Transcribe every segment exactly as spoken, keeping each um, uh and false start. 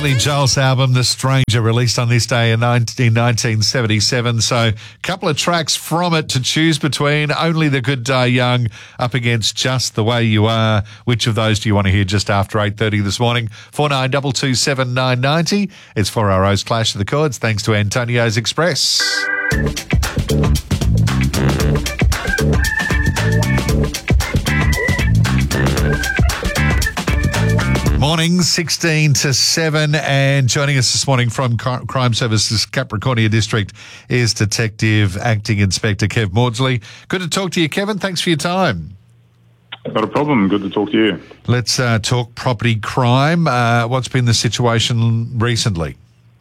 Billy Joel's album, The Stranger, released on this day in nineteen seventy-seven. So a couple of tracks from it to choose between. Only the Good Die Young up against Just the Way You Are. Which of those do you want to hear just after eight thirty this morning? four nine two two seven nine nine zero. It's four R O's Clash of the Chords, thanks to Antonio's Express. Morning, sixteen to seven, and joining us this morning from Crime Services Capricornia District is Detective Acting Inspector Kev Maudsley. Good to talk to you, Kevin. Thanks for your time. Not a problem. Good to talk to you. Let's uh, talk property crime. Uh, what's been the situation recently?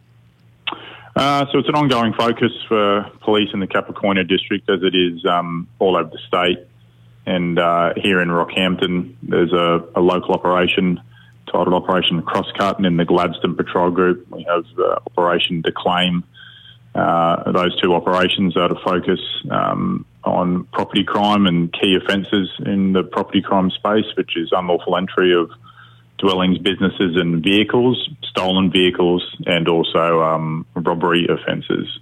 Uh, so it's an ongoing focus for police in the Capricornia District, as it is um, all over the state. And uh, here in Rockhampton, there's a, a local operation titled Operation Crosscut, and in the Gladstone Patrol Group we have uh, Operation Declaim. Uh, those two operations are to focus um, on property crime and key offences in the property crime space, which is unlawful entry of dwellings, businesses and vehicles, stolen vehicles, and also um, robbery offences.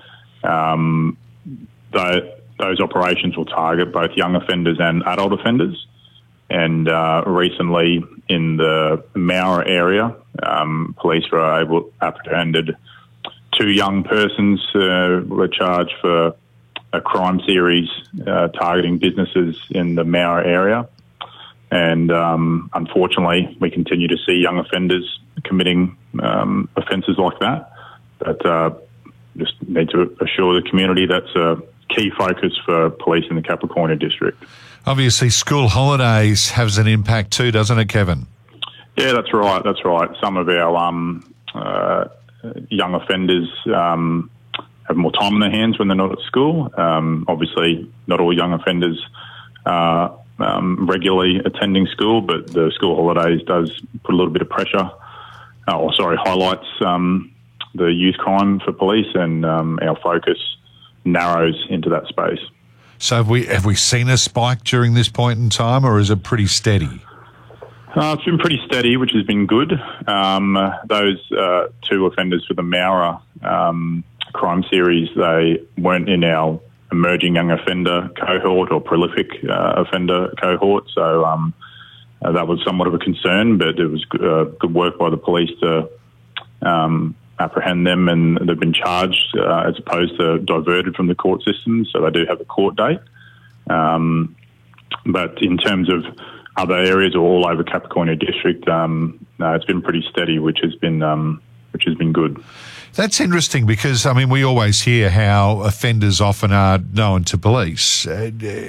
Um, those operations will target both young offenders and adult offenders. And uh, recently, in the Mowra area, um, police were able apprehended two young persons uh, were charged for a crime series uh, targeting businesses in the Mowra area. And um, unfortunately, we continue to see young offenders committing um, offences like that. But uh, just need to assure the community that's a key focus for police in the Capricornia District. Obviously, school holidays has an impact too, doesn't it, Kevin? Yeah, that's right. That's right. Some of our um, uh, young offenders um, have more time on their hands when they're not at school. Um, obviously, not all young offenders are um, regularly attending school, but the school holidays does put a little bit of pressure, uh, or sorry, highlights um, the youth crime for police, and um, our focus narrows into that space. So have we have we seen a spike during this point in time, or is it pretty steady? Uh, it's been pretty steady, which has been good. Um, those uh, two offenders for the Mowra um, crime series, they weren't in our emerging young offender cohort or prolific uh, offender cohort, so um, uh, that was somewhat of a concern, but it was uh, good work by the police to um, apprehend them, and they've been charged uh, as opposed to diverted from the court system, so they do have a court date. Um, but in terms of other areas or all over Capricornia District, um, no, it's been pretty steady, which has been um, which has been good. That's interesting because, I mean, we always hear how offenders often are known to police. Uh,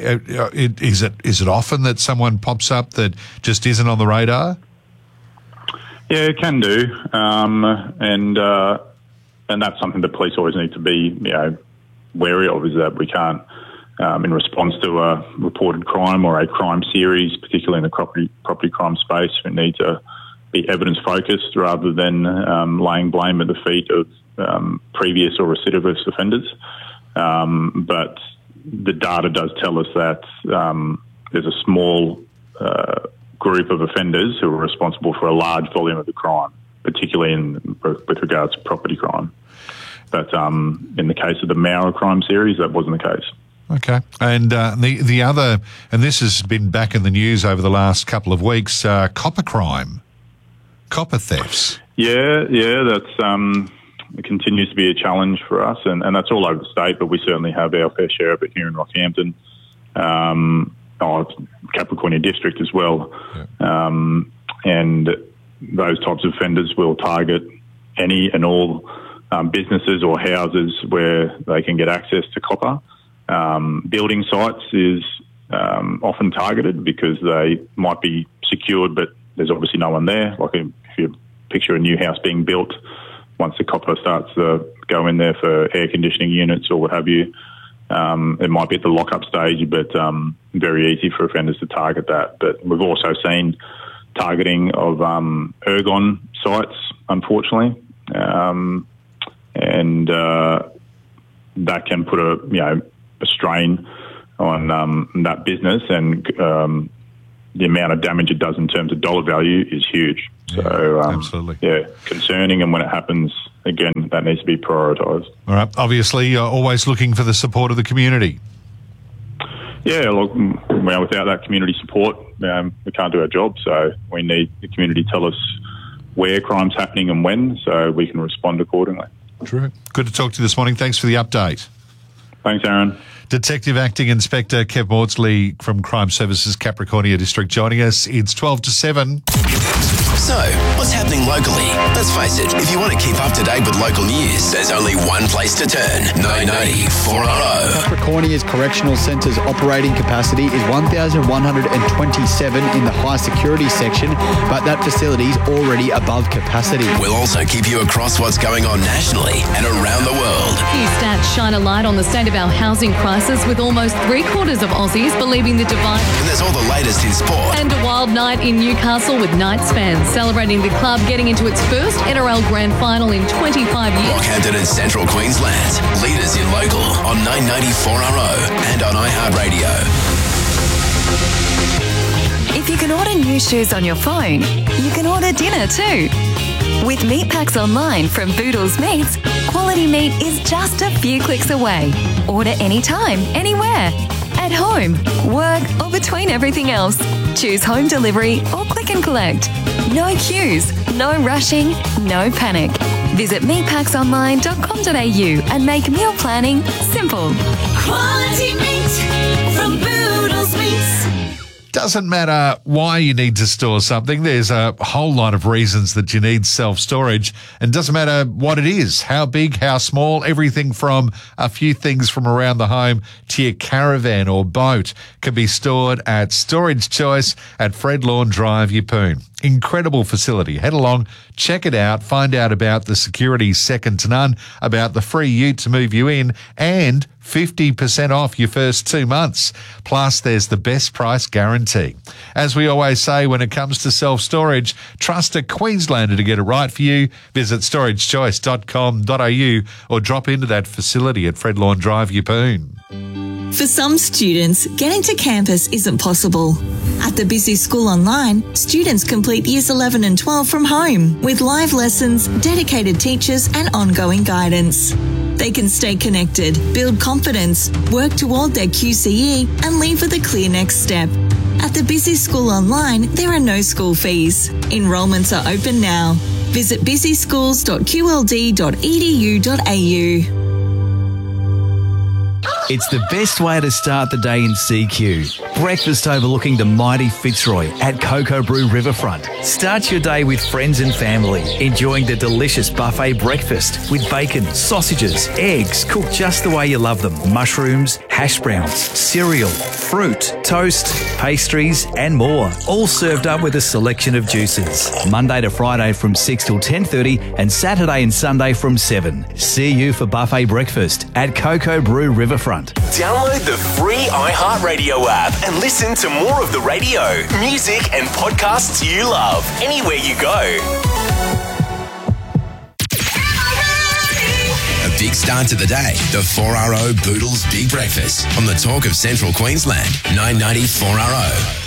is it is it often that someone pops up that just isn't on the radar? Yeah, it can do, um, and uh, and that's something the police always need to be, you know, wary of. Is that we can't, um, in response to a reported crime or a crime series, particularly in the property property crime space, we need to be evidence focused rather than um, laying blame at the feet of um, previous or recidivist offenders. Um, but the data does tell us that um, there's a small uh, group of offenders who are responsible for a large volume of the crime, particularly in with regards to property crime. But um, in the case of the Mowra crime series, that wasn't the case. Okay. And uh, the the other, and this has been back in the news over the last couple of weeks, uh, copper crime, copper thefts. Yeah, yeah, that's um, it continues to be a challenge for us, and, and that's all over the state, but we certainly have our fair share of it here in Rockhampton. Um, Oh, Capricornia District as well. Yeah. Um, and those types of offenders will target any and all um, businesses or houses where they can get access to copper. Um, building sites is um, often targeted because they might be secured, but there's obviously no one there. Like if you picture a new house being built, once the copper starts to go in there for air conditioning units or what have you, Um, it might be at the lock-up stage, but um, very easy for offenders to target that. But we've also seen targeting of um, ergon sites, unfortunately, um, and uh, that can put a you know a strain on um, that business and um, the amount of damage it does in terms of dollar value is huge. Yeah, so, um, absolutely. Yeah, concerning. And when it happens, again, that needs to be prioritised. All right. Obviously, you're always looking for the support of the community. Yeah, look, well, without that community support, um, we can't do our job. So we need the community to tell us where crime's happening and when, so we can respond accordingly. True. Good to talk to you this morning. Thanks for the update. Thanks, Aaron. Detective Acting Inspector Kev Maudsley from Crime Services Capricornia District joining us. It's twelve to seven. So, what's happening locally? Let's face it, if you want to keep up to date with local news, there's only one place to turn. nine ninety four R O. Capricornia's Correctional Centre's operating capacity is one thousand one hundred twenty-seven in the high security section, but that facility's already above capacity. We'll also keep you across what's going on nationally and around the world. New stats shine a light on the state of our housing crisis, with almost three quarters of Aussies believing the divide. And there's all the latest in sport. And a wild night in Newcastle with Knights fans celebrating the club getting into its first N R L Grand Final in twenty-five years. Rockhampton and Central Queensland, leaders in local on nine ninety-four R O and on iHeartRadio. If you can order new shoes on your phone, you can order dinner too. With Meat Packs Online from Boodles Meats, quality meat is just a few clicks away. Order anytime, anywhere. At home, work, or between everything else. Choose home delivery or click and collect. No queues, no rushing, no panic. Visit meat packs online dot com dot a u and make meal planning simple. Quality meat from Boodles Meats. Doesn't matter why you need to store something. There's a whole lot of reasons that you need self-storage, and doesn't matter what it is, how big, how small, everything from a few things from around the home to your caravan or boat can be stored at Storage Choice at Fred Lawn Drive, Yeppoon. Incredible facility. Head along, check it out, find out about the security second to none, about the free ute to move you in, and fifty percent off your first two months. Plus, there's the best price guarantee. As we always say, when it comes to self-storage, trust a Queenslander to get it right for you. Visit storage choice dot com dot a u or drop into that facility at Fred Lawn Drive, Yeppoon. For some students, getting to campus isn't possible. At the Busy School Online, students complete years eleven and twelve from home with live lessons, dedicated teachers and ongoing guidance. They can stay connected, build confidence, work toward their Q C E and leave with a clear next step. At the Busy School Online, there are no school fees. Enrolments are open now. Visit busy schools dot q l d dot e d u dot a u. It's the best way to start the day in C Q. Breakfast overlooking the mighty Fitzroy at Cocoa Brew Riverfront. Start your day with friends and family, enjoying the delicious buffet breakfast with bacon, sausages, eggs, cooked just the way you love them, mushrooms, hash browns, cereal, fruit, toast, pastries and more. All served up with a selection of juices. Monday to Friday from six till ten thirty and Saturday and Sunday from seven. See you for buffet breakfast at Cocoa Brew Riverfront. Download the free iHeartRadio app and listen to more of the radio, music and podcasts you love anywhere you go. A big start to the day. The four R O Boodles Big Breakfast on the talk of Central Queensland. nine ninety four R O.